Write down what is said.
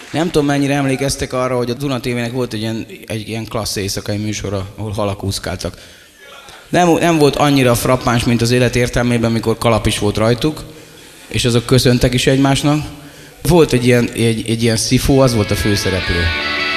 Nem tudom, mennyire emlékeztek arra, hogy a Duna TV-nek volt egy ilyen klassz éjszakai műsora, ahol halak úszkáltak. Nem volt annyira frappáns, mint az élet értelmében, mikor kalap is volt rajtuk, és azok köszöntek is egymásnak. Volt egy ilyen szifó, az volt a főszereplő.